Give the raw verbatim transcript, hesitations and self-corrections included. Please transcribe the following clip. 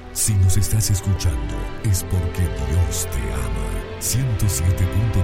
Si nos estás escuchando, es porque Dios te ama. ciento siete punto